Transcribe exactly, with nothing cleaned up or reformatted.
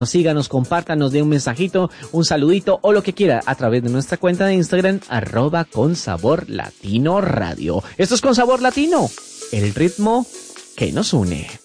síganos, compártanos, dé un mensajito, un saludito o lo que quiera a través de nuestra cuenta de Instagram, arroba con sabor latino radio. Esto es Con Sabor Latino, el ritmo que nos une.